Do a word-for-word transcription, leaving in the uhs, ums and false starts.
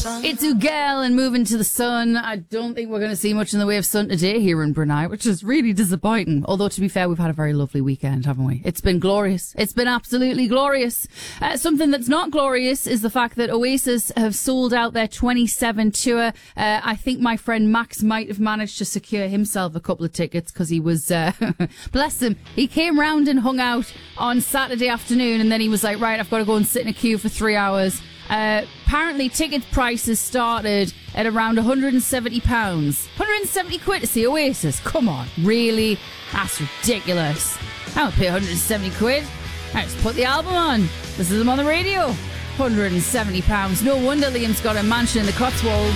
It's Ugel and Moving to the Sun. I don't think we're going to see much in the way of sun today here in Brunei, which is really disappointing. Although, to be fair, we've had a very lovely weekend, haven't we? It's been glorious. It's been absolutely glorious. Uh, something that's not glorious is the fact that Oasis have sold out their twenty-seven tour. Uh, I think my friend Max might have managed to secure himself a couple of tickets because he was, uh, bless him, he came round and hung out on Saturday afternoon and then he was like, right, I've got to go and sit in a queue for three hours. Uh, apparently ticket prices started at around one hundred seventy pounds. one hundred seventy quid to see Oasis. Come on, really? That's ridiculous. I don't pay one hundred seventy quid. I just put the album on. This is them on the radio. one hundred seventy pounds. No wonder Liam's got a mansion in the Cotswolds.